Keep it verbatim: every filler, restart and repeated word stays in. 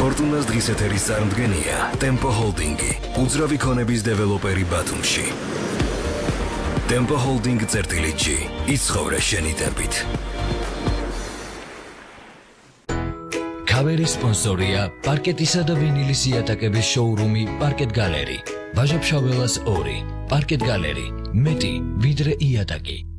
ფორტუნას დღის ეთერის წარმდგენია Tempo Holding-ი, უძრავი ქონების დეველოპერი ბათუმში. Tempo Holding წერტილი G, იცხოვრე შენი ტემპით. Kaveri სპონსორია პარკეტისა და ვინილის იატაკების შოურუმი Parket Gallery. Vajabshavelas ორი. Parket Gallery. მეტი ვიდრე იატაკი.